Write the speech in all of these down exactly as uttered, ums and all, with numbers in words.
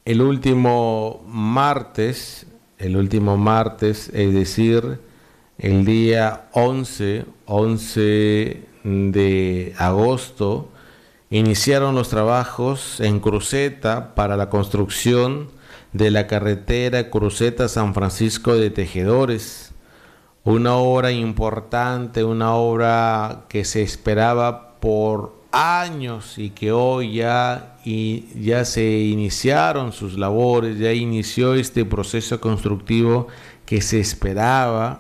el último martes, el último martes, es decir, el día once, once de agosto, iniciaron los trabajos en Cruceta para la construcción de la carretera Cruceta San Francisco de Tejedores, una obra importante, una obra que se esperaba por años y que hoy ya, y ya se iniciaron sus labores, ya inició este proceso constructivo que se esperaba.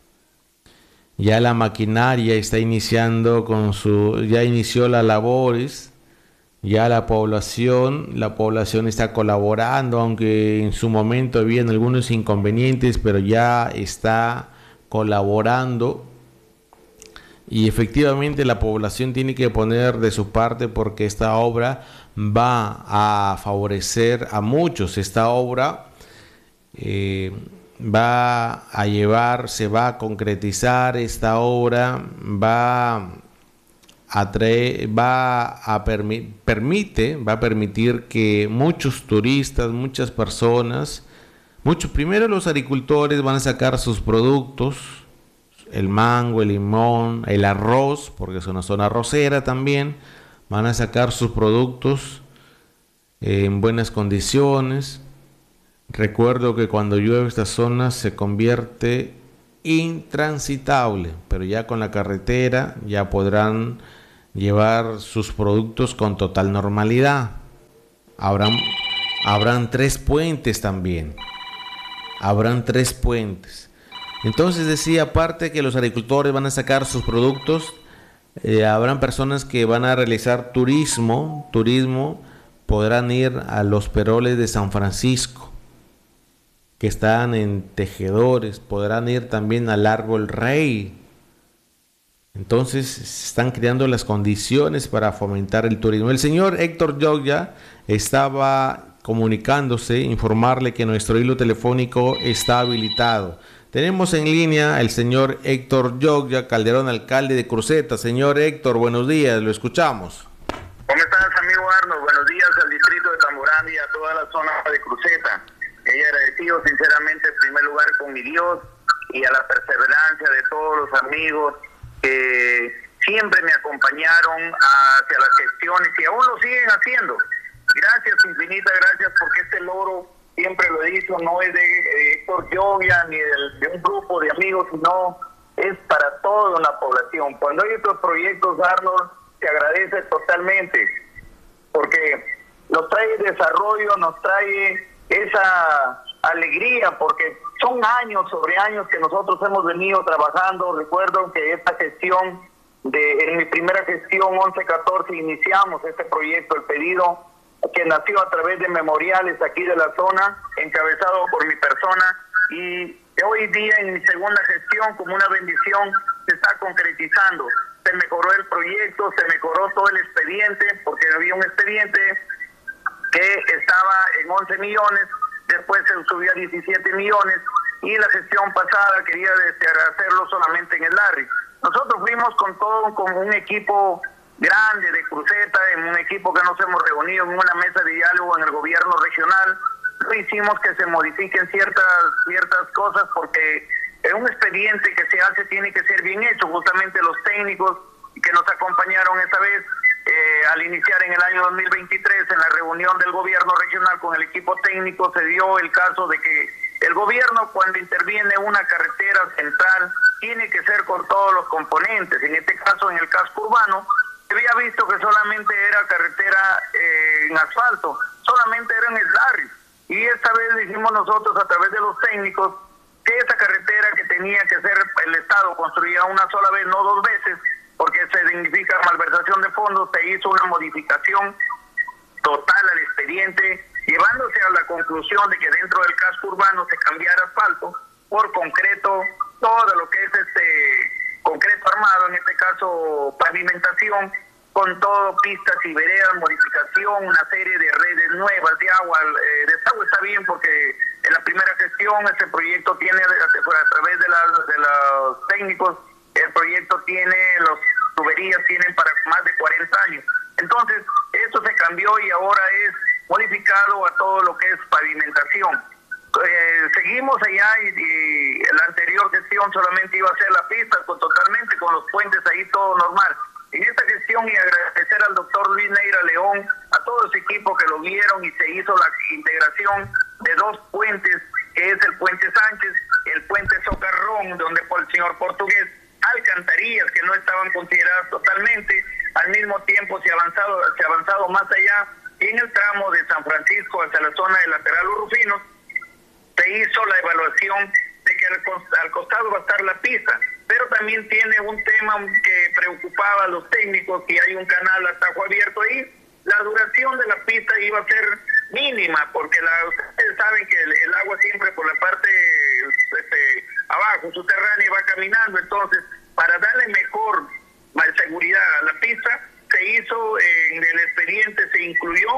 Ya la maquinaria está iniciando con su, ya inició las labores, ya la población, la población está colaborando, aunque en su momento habían algunos inconvenientes, pero ya está colaborando. Y efectivamente la población tiene que poner de su parte porque esta obra va a favorecer a muchos. Esta obra eh, va a llevar, se va a concretizar, esta obra va a traer, va a permi- permite, va a permitir que muchos turistas, muchas personas, muchos, primero los agricultores van a sacar sus productos, el mango, el limón, el arroz, porque es una zona arrocera también, van a sacar sus productos en buenas condiciones. Recuerdo que cuando llueve esta zona se convierte intransitable, pero ya con la carretera ya podrán llevar sus productos con total normalidad. Habrán, habrán tres puentes también, habrán tres puentes. Entonces decía, aparte que los agricultores van a sacar sus productos, eh, habrán personas que van a realizar turismo, turismo, podrán ir a los peroles de San Francisco, que están en Tejedores, podrán ir también al Árbol Rey. Entonces se están creando las condiciones para fomentar el turismo. El señor Héctor Yogya estaba comunicándose, informarle que nuestro hilo telefónico está habilitado. Tenemos en línea el señor Héctor Yogya Calderón, alcalde de Cruceta. Señor Héctor, buenos días, lo escuchamos. ¿Cómo estás, amigo Arnold? Buenos días al distrito de Tamborán y a toda la zona de Cruceta. He agradecido sinceramente en primer lugar con mi Dios y a la perseverancia de todos los amigos que siempre me acompañaron hacia las gestiones y aún lo siguen haciendo. Gracias, infinitas gracias, porque este logro, siempre lo he dicho, no es de eh, Héctor Yogya ni de, de un grupo de amigos, sino es para toda la población. Cuando hay estos proyectos, Arnold, se agradece totalmente, porque nos trae desarrollo, nos trae esa alegría, porque son años sobre años que nosotros hemos venido trabajando. Recuerdo que esta gestión, de en mi primera gestión once catorce, iniciamos este proyecto, el pedido que nació a través de memoriales aquí de la zona, encabezado por mi persona, y hoy día en mi segunda gestión, como una bendición, se está concretizando. Se mejoró el proyecto, se mejoró todo el expediente, porque había un expediente que estaba en once millones, después se subió a diecisiete millones, y la gestión pasada quería hacerlo solamente en el Larry. Nosotros fuimos con todo, con un equipo grande de Cruceta, en un equipo que nos hemos reunido en una mesa de diálogo en el gobierno regional. Lo hicimos que se modifiquen ciertas, ciertas cosas, porque en un expediente que se hace tiene que ser bien hecho. Justamente los técnicos que nos acompañaron esta vez, eh, al iniciar en el año dos mil veintitrés, en la reunión del gobierno regional con el equipo técnico, se dio el caso de que el gobierno, cuando interviene una carretera central, tiene que ser con todos los componentes. En este caso, en el casco urbano, se había visto que solamente era carretera eh, en asfalto, solamente era en Larry. Y esta vez dijimos nosotros, a través de los técnicos, que esa carretera que tenía que ser el Estado construida una sola vez, no dos veces, porque se significa malversación de fondos, se hizo una modificación total al expediente, llevándose a la conclusión de que dentro del casco urbano se cambiara asfalto por concreto, todo lo que es este concreto armado, en este caso pavimentación, con todo pistas y veredas, modificación, una serie de redes nuevas de agua. Eh, desagüe está bien, porque en la primera gestión este proyecto tiene, a través de, las, de los técnicos, el proyecto tiene, los tuberías tienen para más de cuarenta años. Entonces, esto se cambió y ahora es modificado a todo lo que es pavimentación. Eh, seguimos allá y, y la anterior gestión solamente iba a ser la pista con, totalmente con los puentes ahí todo normal. En esta gestión, y agradecer al doctor Luis Neira León, a todo ese equipo que lo vieron, y se hizo la integración de dos puentes, que es el puente Sánchez, el puente Socarrón, donde por el señor Portugués, alcantarillas que no estaban consideradas totalmente. Al mismo tiempo se ha avanzado, se ha avanzado más allá, y en el tramo de San Francisco hacia la zona de Lateral Los Rufinos se hizo la evaluación de que al, cost al costado va a estar la pista, pero también tiene un tema que preocupaba a los técnicos, que hay un canal a tajo abierto ahí. La duración de la pista iba a ser mínima, porque la, ustedes saben que el, el agua siempre por la parte este, abajo, subterránea, va caminando. Entonces, para darle mejor más seguridad a la pista, se hizo, eh, en el expediente se incluyó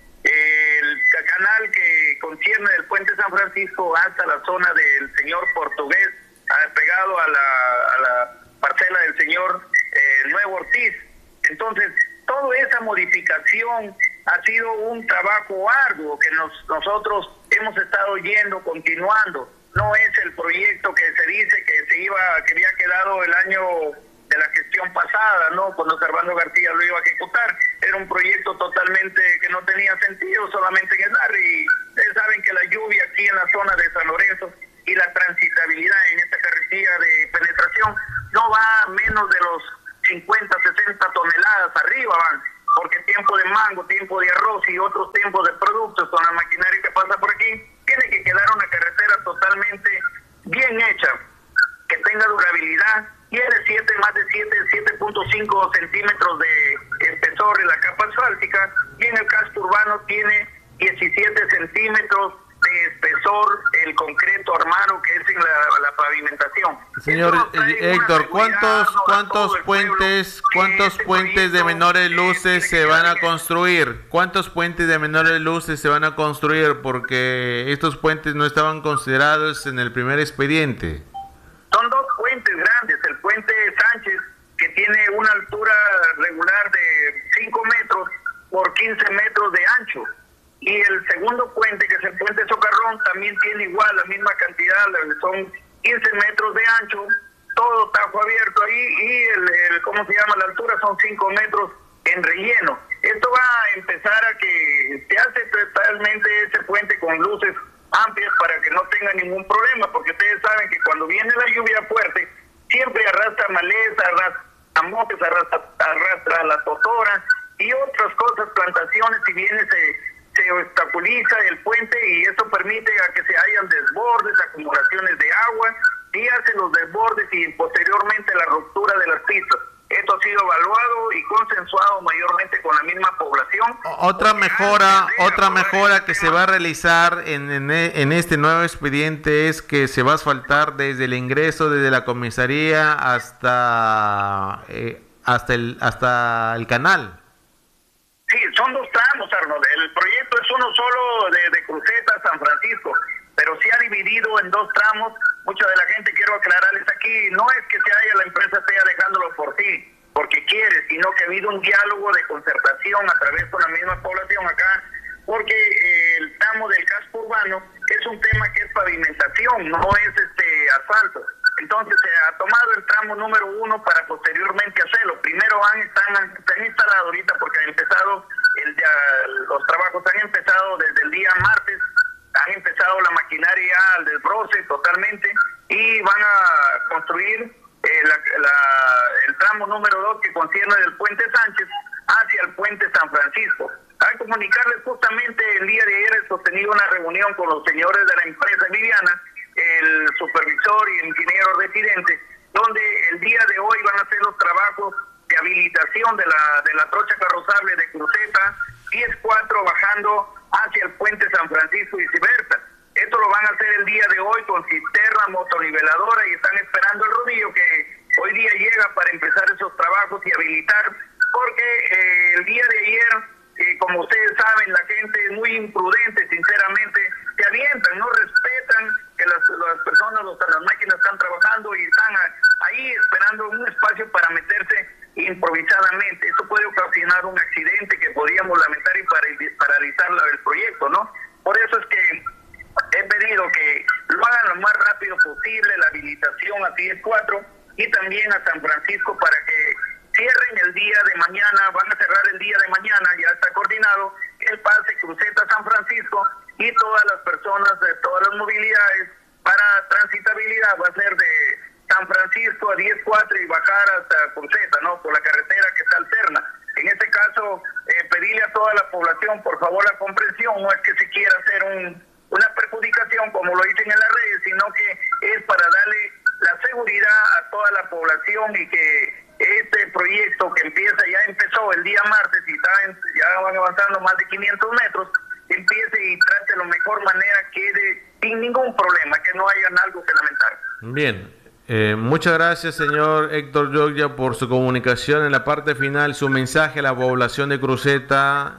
eh, el canal que concierne del puente San Francisco hasta la zona del señor Portugués, pegado a la, a la parcela del señor eh, Nuevo Ortiz. Entonces, toda esa modificación ha sido un trabajo arduo que nos, nosotros hemos estado yendo, continuando. No es el proyecto que se dice que se iba, que había quedado el año de la gestión pasada, ¿no? Cuando Servando García lo iba a ejecutar. Era un proyecto totalmente que no tenía sentido, solamente en el área. Y ustedes saben que la lluvia aquí en la zona de San Lorenzo y la transitabilidad en esta carretera de penetración no va a menos de los cincuenta, sesenta toneladas arriba van, porque tiempo de mango, tiempo de arroz y otros tiempos de productos con la maquinaria que pasa por aquí, tiene que quedar una carretera totalmente bien hecha, que tenga durabilidad. Tiene siete, más de siete punto cinco centímetros de espesor en la capa asfáltica, y en el casco urbano tiene diecisiete centímetros de espesor el concreto armado que es en la, la pavimentación. Señor Héctor, ¿cuántos cuántos puentes cuántos puentes de menores luces se van a construir? ¿Cuántos puentes de menores luces se van a construir? Porque estos puentes no estaban considerados en el primer expediente. Son dos puentes grandes, el puente Sánchez, que tiene una altura regular de cinco metros por quince metros de ancho. Y el segundo puente, que es el puente Socarrón, también tiene igual la misma cantidad, son quince metros de ancho, todo tajo abierto ahí, y el, el ¿cómo se llama? La altura son cinco metros en relleno. Esto va a empezar a que se hace totalmente ese puente con luces amplias para que no tenga ningún problema, porque ustedes saben que cuando viene la lluvia fuerte, siempre arrastra maleza, arrastra montes, arrastra, arrastra la totora y otras cosas, plantaciones, y viene se se obstaculiza el puente, y eso permite a que se hayan desbordes, acumulaciones de agua, y hace los desbordes y posteriormente la ruptura de las pistas. Esto ha sido evaluado y consensuado mayormente con la misma población. Otra mejora, otra mejora que se va a realizar en, en, en este nuevo expediente es que se va a asfaltar desde el ingreso, desde la comisaría hasta eh, hasta el hasta el canal. Sí, son dos tramos, Arnold. El proyecto es uno solo de, de Cruceta a San Francisco, pero se ha dividido en dos tramos. Mucha de la gente, quiero aclararles aquí, no es que se haya la empresa esté dejándolo por sí, porque quiere, sino que ha habido un diálogo de concertación a través con la misma población acá, porque eh, el tramo del casco urbano es un tema que es pavimentación, no es este asfalto. Entonces se ha tomado el tramo número uno para posteriormente hacerlo. Primero han, están, se han instalado ahorita, porque han empezado, el, ya, los trabajos han empezado desde el día martes, han empezado la maquinaria al desbroce totalmente, y van a construir eh, la, la, el tramo número dos, que concierne del puente Sánchez hacia el puente San Francisco. Al comunicarles, justamente el día de ayer he sostenido una reunión con los señores de la empresa Viviana, el supervisor y el ingeniero residente, donde el día de hoy van a hacer los trabajos de habilitación de la de la trocha carrozable de Cruceta diez cuatro bajando hacia el puente San Francisco y viceversa. Esto lo van a hacer el día de hoy con cisterna, motoniveladora, y están esperando el rodillo que hoy día llega para empezar esos trabajos y habilitar, porque eh, el día de ayer, eh, como ustedes saben, la gente es muy imprudente, sinceramente, se avientan, no respetan que las, las personas, los, las máquinas están trabajando y están a, ahí esperando un espacio para meterse improvisadamente. Esto puede ocasionar un accidente que podríamos lamentar y paralizar la del proyecto, ¿no? Por eso es que he pedido que lo hagan lo más rápido posible, la habilitación a diez cuatro y también a San Francisco para que cierren el día de mañana, van a cerrar el día de mañana, ya está coordinado el pase Cruceta San Francisco y todas las personas de todas las movilidades para transitabilidad va a ser de San Francisco a diez cuatro y bajar hasta Cruceta, ¿no? Por la carretera que está alterna. En este caso, eh, pedirle a toda la población, por favor, la comprensión, no es que se quiera hacer un, una perjudicación como lo dicen en las redes, sino que es para darle la seguridad a toda la población y que este proyecto que empieza, ya empezó el día martes y está en, ya van avanzando más de quinientos metros, empiece y trate de la mejor manera, quede sin ningún problema, que no haya algo que lamentar. Bien, eh, muchas gracias señor Héctor Gioggia por su comunicación. En la parte final, su mensaje a la población de Cruceta.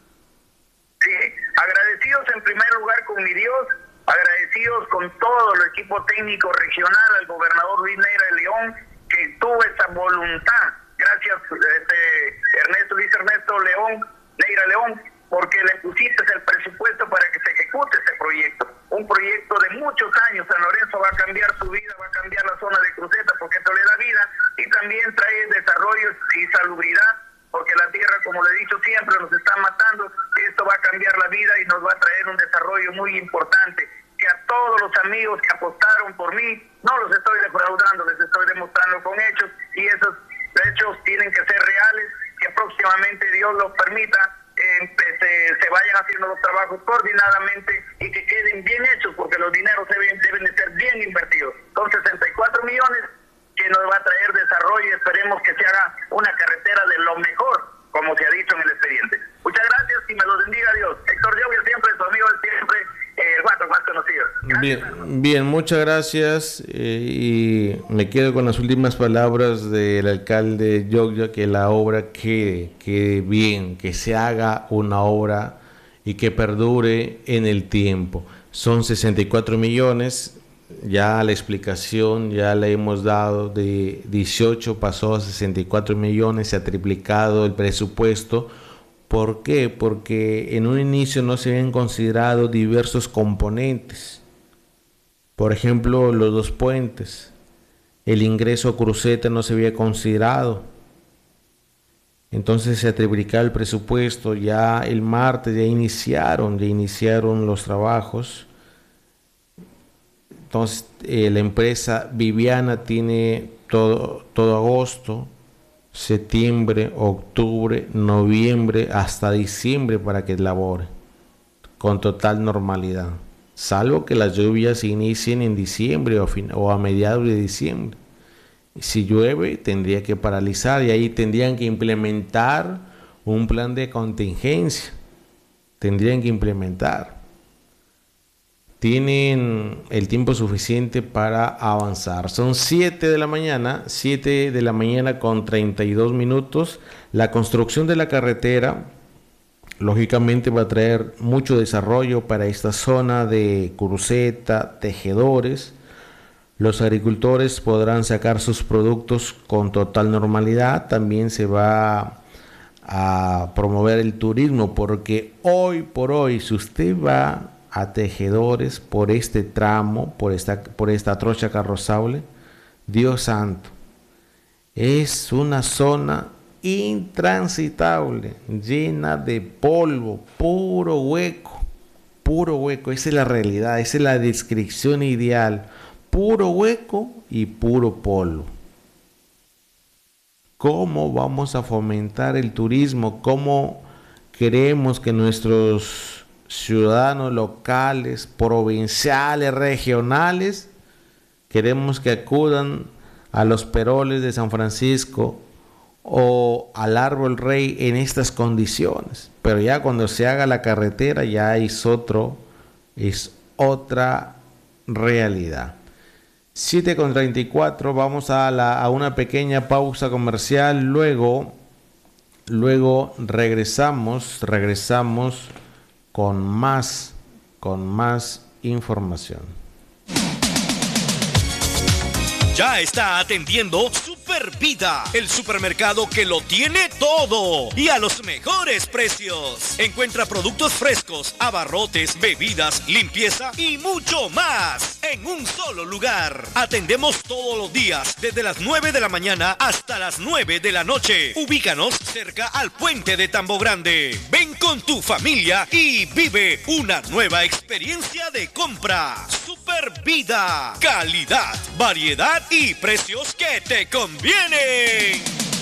Sí, agradecidos en primer lugar con mi Dios, agradecidos con todo el equipo técnico regional, al gobernador Luis Neira de León, que tuvo esa voluntad, gracias este, Ernesto Luis Ernesto León, Neira León, porque le pusiste el presupuesto para que se ejecute este proyecto, un proyecto de muchos años. San Lorenzo va a cambiar su vida, va a cambiar la zona de Cruceta porque esto le da vida y también trae desarrollo y salubridad, porque la tierra, como le he dicho siempre, nos está matando. Esto va a cambiar la vida y nos va a traer un desarrollo muy importante, que a todos los amigos que apostaron por mí, no los estoy defraudando, les estoy demostrando con hechos, y esos hechos tienen que ser reales, que próximamente Dios los permita, eh, se, se vayan haciendo los trabajos coordinadamente y que queden bien hechos, porque los dineros deben, deben de ser bien invertidos. Son sesenta y cuatro millones que nos va a traer desarrollo y esperemos que se haga una carretera de lo mejor, como se ha dicho en el expediente. Muchas gracias y me lo bendiga Dios. Héctor Gioggia siempre, su amigo de siempre, eh, el guato más conocido. Gracias. Bien, bien, muchas gracias eh, y me quedo con las últimas palabras del alcalde Gioggia, que la obra quede, quede bien, que se haga una obra y que perdure en el tiempo. Son sesenta y cuatro millones, ya la explicación ya la hemos dado, de dieciocho pasó a sesenta y cuatro millones, se ha triplicado el presupuesto. ¿Por qué? Porque en un inicio no se habían considerado diversos componentes. Por ejemplo, los dos puentes. El ingreso a Cruceta no se había considerado. Entonces se ha triplicado el presupuesto. Ya el martes ya iniciaron, ya iniciaron los trabajos. Entonces eh, la empresa Viviana tiene todo, todo agosto, septiembre, octubre, noviembre, hasta diciembre para que labore con total normalidad, salvo que las lluvias se inicien en diciembre o, fin, o a mediados de diciembre. Si llueve tendría que paralizar y ahí tendrían que implementar un plan de contingencia, tendrían que implementar. Tienen el tiempo suficiente para avanzar. Son siete de la mañana, siete de la mañana con treinta y dos minutos. La construcción de la carretera, lógicamente, va a traer mucho desarrollo para esta zona de Cruceta, Tejedores. Los agricultores podrán sacar sus productos con total normalidad. También se va a promover el turismo, porque hoy por hoy, si usted va a Tejedores por este tramo, por esta, por esta trocha carrozable, Dios santo, es una zona intransitable, llena de polvo, puro hueco, puro hueco. Esa es la realidad, esa es la descripción ideal, puro hueco y puro polvo. ¿Cómo vamos a fomentar el turismo? ¿Cómo queremos que nuestros ciudadanos locales, provinciales, regionales, queremos que acudan a los peroles de San Francisco o al Árbol Rey en estas condiciones? Pero ya cuando se haga la carretera ya es otro, es otra realidad. siete con treinta y cuatro, vamos a, la, a una pequeña pausa comercial, luego, luego regresamos, regresamos con más, con más información. Ya está atendiendo Super Super Vida, el supermercado que lo tiene todo y a los mejores precios. Encuentra productos frescos, abarrotes, bebidas, limpieza y mucho más en un solo lugar. Atendemos todos los días desde las nueve de la mañana hasta las nueve de la noche. Ubícanos cerca al puente de Tambo Grande. Ven con tu familia y vive una nueva experiencia de compra. Super Vida, calidad, variedad y precios que te convienen.